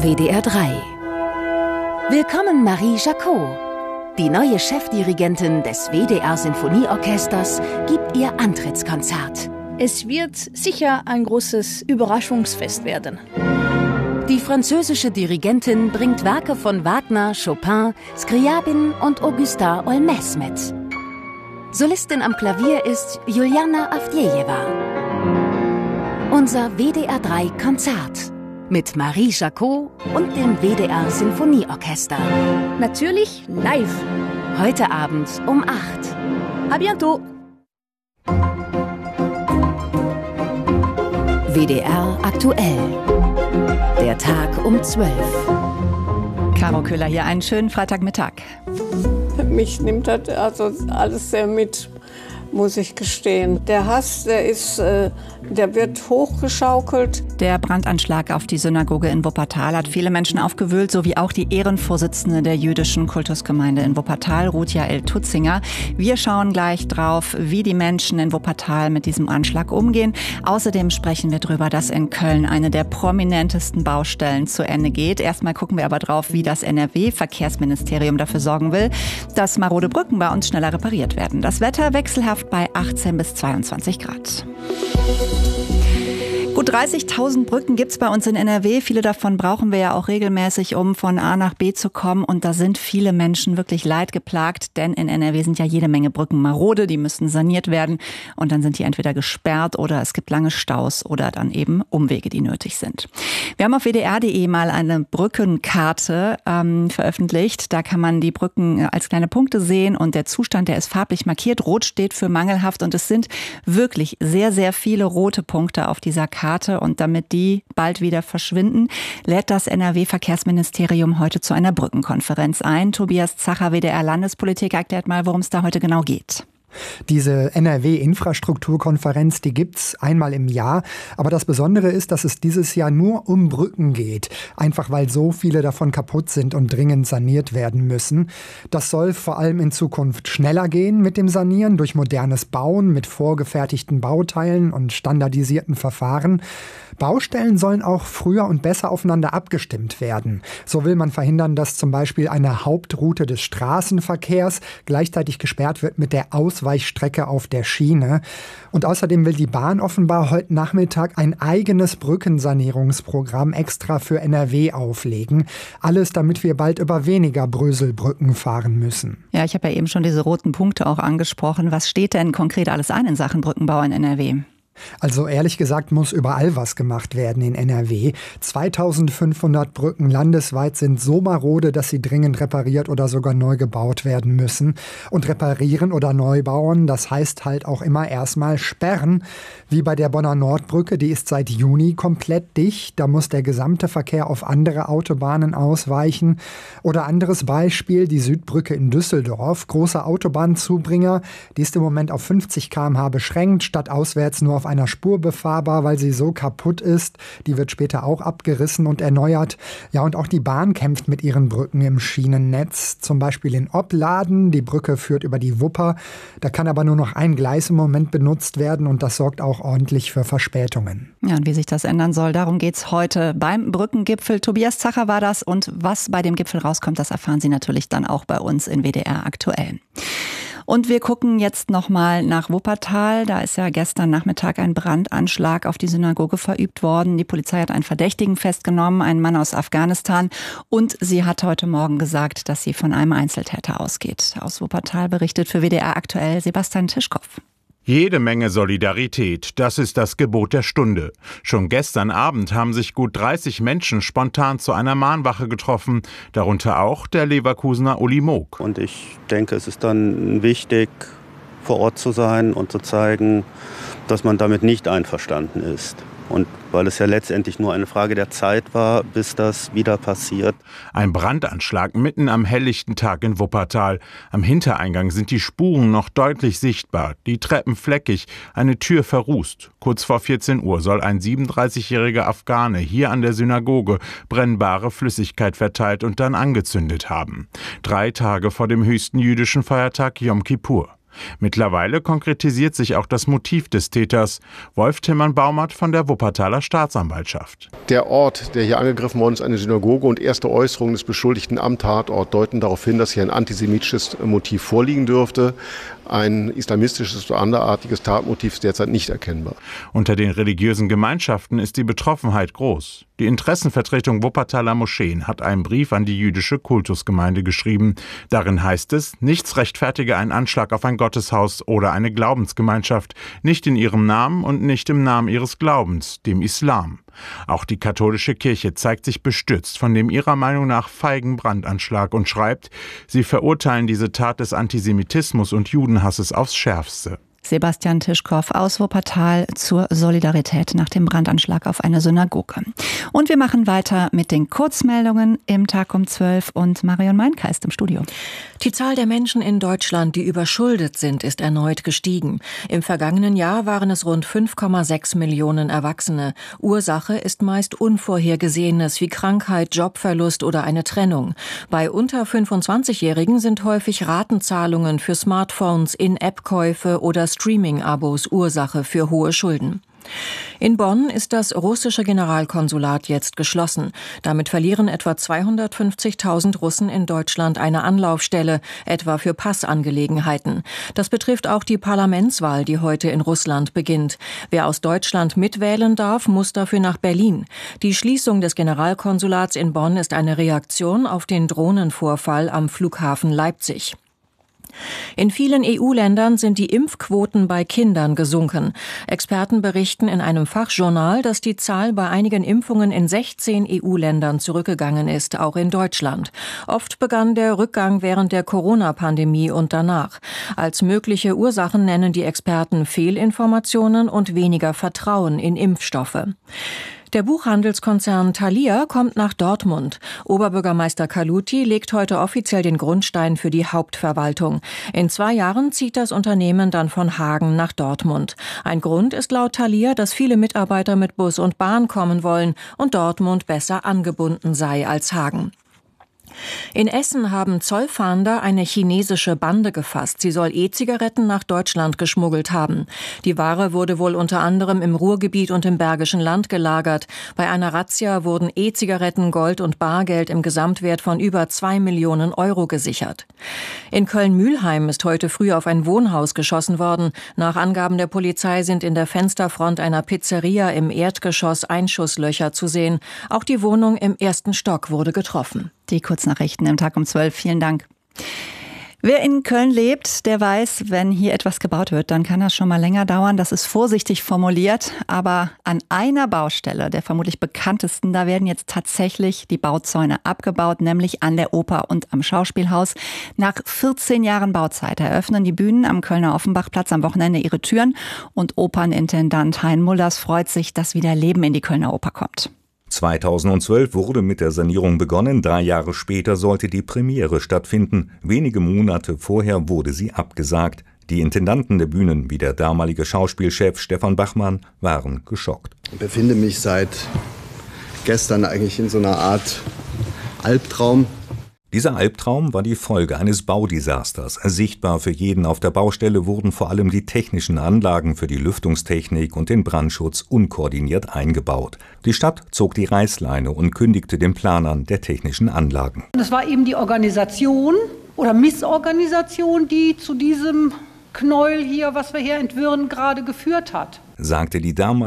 WDR 3. Willkommen Marie Jacot. Die neue Chefdirigentin des WDR-Sinfonieorchesters gibt ihr Antrittskonzert. Es wird sicher ein großes Überraschungsfest werden. Die französische Dirigentin bringt Werke von Wagner, Chopin, Scriabin und Augustin Olmès mit. Solistin am Klavier ist Juliana Avdjejewa. Unser WDR 3 Konzert mit Marie Jacot und dem WDR Sinfonieorchester. Natürlich live. Heute Abend um 8. À bientôt. WDR aktuell. Der Tag um 12. Caro Köhler hier, einen schönen Freitagmittag. Mich nimmt das also alles sehr mit, muss ich gestehen. Der Hass, der wird hochgeschaukelt. Der Brandanschlag auf die Synagoge in Wuppertal hat viele Menschen aufgewühlt, sowie auch die Ehrenvorsitzende der jüdischen Kultusgemeinde in Wuppertal, Ruth Jael Tutzinger. Wir schauen gleich drauf, wie die Menschen in Wuppertal mit diesem Anschlag umgehen. Außerdem sprechen wir darüber, dass in Köln eine der prominentesten Baustellen zu Ende geht. Erstmal gucken wir aber drauf, wie das NRW-Verkehrsministerium dafür sorgen will, dass marode Brücken bei uns schneller repariert werden. Das Wetter wechselhaft bei 18 bis 22 Grad. Gut 30.000 Brücken gibt's bei uns in NRW. Viele davon brauchen wir ja auch regelmäßig, um von A nach B zu kommen. Und da sind viele Menschen wirklich leidgeplagt, denn in NRW sind ja jede Menge Brücken marode. Die müssen saniert werden und dann sind die entweder gesperrt oder es gibt lange Staus oder dann eben Umwege, die nötig sind. Wir haben auf wdr.de mal eine Brückenkarte veröffentlicht. Da kann man die Brücken als kleine Punkte sehen und der Zustand, der ist farblich markiert. Rot steht für mangelhaft und es sind wirklich sehr, sehr viele rote Punkte auf dieser Karte. Und damit die bald wieder verschwinden, lädt das NRW-Verkehrsministerium heute zu einer Brückenkonferenz ein. Tobias Zacher, WDR-Landespolitik, erklärt mal, worum es da heute genau geht. Diese NRW-Infrastrukturkonferenz, die gibt's einmal im Jahr. Aber das Besondere ist, dass es dieses Jahr nur um Brücken geht. Einfach weil so viele davon kaputt sind und dringend saniert werden müssen. Das soll vor allem in Zukunft schneller gehen mit dem Sanieren durch modernes Bauen mit vorgefertigten Bauteilen und standardisierten Verfahren. Baustellen sollen auch früher und besser aufeinander abgestimmt werden. So will man verhindern, dass zum Beispiel eine Hauptroute des Straßenverkehrs gleichzeitig gesperrt wird mit der Ausweichstrecke auf der Schiene. Und außerdem will die Bahn offenbar heute Nachmittag ein eigenes Brückensanierungsprogramm extra für NRW auflegen. Alles, damit wir bald über weniger Bröselbrücken fahren müssen. Ja, ich habe ja eben schon diese roten Punkte auch angesprochen. Was steht denn konkret alles ein in Sachen Brückenbau in NRW? Also ehrlich gesagt muss überall was gemacht werden in NRW. 2500 Brücken landesweit sind so marode, dass sie dringend repariert oder sogar neu gebaut werden müssen. Und reparieren oder neu bauen, das heißt halt auch immer erstmal sperren. Wie bei der Bonner Nordbrücke, die ist seit Juni komplett dicht. Da muss der gesamte Verkehr auf andere Autobahnen ausweichen. Oder anderes Beispiel, die Südbrücke in Düsseldorf. Großer Autobahnzubringer, die ist im Moment auf 50 km/h beschränkt, statt auswärts nur auf einer Spur befahrbar, weil sie so kaputt ist. Die wird später auch abgerissen und erneuert. Ja, und auch die Bahn kämpft mit ihren Brücken im Schienennetz. Zum Beispiel in Opladen. Die Brücke führt über die Wupper. Da kann aber nur noch ein Gleis im Moment benutzt werden und das sorgt auch ordentlich für Verspätungen. Ja, und wie sich das ändern soll, darum geht's heute beim Brückengipfel. Tobias Zacher war das und was bei dem Gipfel rauskommt, das erfahren Sie natürlich dann auch bei uns in WDR aktuell. Und wir gucken jetzt nochmal nach Wuppertal. Da ist ja gestern Nachmittag ein Brandanschlag auf die Synagoge verübt worden. Die Polizei hat einen Verdächtigen festgenommen, einen Mann aus Afghanistan. Und sie hat heute Morgen gesagt, dass sie von einem Einzeltäter ausgeht. Aus Wuppertal berichtet für WDR aktuell Sebastian Tischkopf. Jede Menge Solidarität, das ist das Gebot der Stunde. Schon gestern Abend haben sich gut 30 Menschen spontan zu einer Mahnwache getroffen, darunter auch der Leverkusener Uli Moog. Und ich denke, es ist dann wichtig, vor Ort zu sein und zu zeigen, dass man damit nicht einverstanden ist. Und weil es ja letztendlich nur eine Frage der Zeit war, bis das wieder passiert. Ein Brandanschlag mitten am helllichten Tag in Wuppertal. Am Hintereingang sind die Spuren noch deutlich sichtbar, die Treppen fleckig, eine Tür verrußt. Kurz vor 14 Uhr soll ein 37-jähriger Afghane hier an der Synagoge brennbare Flüssigkeit verteilt und dann angezündet haben. 3 Tage vor dem höchsten jüdischen Feiertag Jom Kippur. Mittlerweile konkretisiert sich auch das Motiv des Täters. Wolf Timmern-Baumert von der Wuppertaler Staatsanwaltschaft. Der Ort, der hier angegriffen worden ist, eine Synagoge, und erste Äußerungen des Beschuldigten am Tatort deuten darauf hin, dass hier ein antisemitisches Motiv vorliegen dürfte. Ein islamistisches oder anderartiges Tatmotiv ist derzeit nicht erkennbar. Unter den religiösen Gemeinschaften ist die Betroffenheit groß. Die Interessenvertretung Wuppertaler Moscheen hat einen Brief an die jüdische Kultusgemeinde geschrieben. Darin heißt es, nichts rechtfertige einen Anschlag auf ein Gotteshaus oder eine Glaubensgemeinschaft, nicht in ihrem Namen und nicht im Namen ihres Glaubens, dem Islam. Auch die katholische Kirche zeigt sich bestürzt von dem ihrer Meinung nach feigen Brandanschlag und schreibt, sie verurteilen diese Tat des Antisemitismus und Judenhasses aufs Schärfste. Sebastian Tischkow aus Wuppertal zur Solidarität nach dem Brandanschlag auf eine Synagoge. Und wir machen weiter mit den Kurzmeldungen im Tag um 12 und Marion Meinka ist im Studio. Die Zahl der Menschen in Deutschland, die überschuldet sind, ist erneut gestiegen. Im vergangenen Jahr waren es rund 5,6 Millionen Erwachsene. Ursache ist meist Unvorhergesehenes wie Krankheit, Jobverlust oder eine Trennung. Bei unter 25-Jährigen sind häufig Ratenzahlungen für Smartphones, In-App-Käufe oder Streaming-Abos Ursache für hohe Schulden. In Bonn ist das russische Generalkonsulat jetzt geschlossen. Damit verlieren etwa 250.000 Russen in Deutschland eine Anlaufstelle, etwa für Passangelegenheiten. Das betrifft auch die Parlamentswahl, die heute in Russland beginnt. Wer aus Deutschland mitwählen darf, muss dafür nach Berlin. Die Schließung des Generalkonsulats in Bonn ist eine Reaktion auf den Drohnenvorfall am Flughafen Leipzig. In vielen EU-Ländern sind die Impfquoten bei Kindern gesunken. Experten berichten in einem Fachjournal, dass die Zahl bei einigen Impfungen in 16 EU-Ländern zurückgegangen ist, auch in Deutschland. Oft begann der Rückgang während der Corona-Pandemie und danach. Als mögliche Ursachen nennen die Experten Fehlinformationen und weniger Vertrauen in Impfstoffe. Der Buchhandelskonzern Thalia kommt nach Dortmund. Oberbürgermeister Carluti legt heute offiziell den Grundstein für die Hauptverwaltung. In 2 Jahren zieht das Unternehmen dann von Hagen nach Dortmund. Ein Grund ist laut Thalia, dass viele Mitarbeiter mit Bus und Bahn kommen wollen und Dortmund besser angebunden sei als Hagen. In Essen haben Zollfahnder eine chinesische Bande gefasst. Sie soll E-Zigaretten nach Deutschland geschmuggelt haben. Die Ware wurde wohl unter anderem im Ruhrgebiet und im Bergischen Land gelagert. Bei einer Razzia wurden E-Zigaretten, Gold und Bargeld im Gesamtwert von über 2 Millionen Euro gesichert. In Köln-Mülheim ist heute früh auf ein Wohnhaus geschossen worden. Nach Angaben der Polizei sind in der Fensterfront einer Pizzeria im Erdgeschoss Einschusslöcher zu sehen. Auch die Wohnung im 1. Stock wurde getroffen. Die Kurznachrichten im Tag um 12. Vielen Dank. Wer in Köln lebt, der weiß, wenn hier etwas gebaut wird, dann kann das schon mal länger dauern. Das ist vorsichtig formuliert, aber an einer Baustelle, der vermutlich bekanntesten, da werden jetzt tatsächlich die Bauzäune abgebaut, nämlich an der Oper und am Schauspielhaus. Nach 14 Jahren Bauzeit eröffnen die Bühnen am Kölner Offenbachplatz am Wochenende ihre Türen und Opernintendant Hein Mullers freut sich, dass wieder Leben in die Kölner Oper kommt. 2012 wurde mit der Sanierung begonnen, 3 Jahre später sollte die Premiere stattfinden. Wenige Monate vorher wurde sie abgesagt. Die Intendanten der Bühnen, wie der damalige Schauspielchef Stefan Bachmann, waren geschockt. Ich befinde mich seit gestern eigentlich in so einer Art Albtraum. Dieser Albtraum war die Folge eines Baudesasters. Sichtbar für jeden auf der Baustelle wurden vor allem die technischen Anlagen für die Lüftungstechnik und den Brandschutz unkoordiniert eingebaut. Die Stadt zog die Reißleine und kündigte den Planern der technischen Anlagen. Das war eben die Organisation oder Missorganisation, die zu diesem Knäuel hier, was wir hier entwirren, gerade geführt hat, sagte die damalige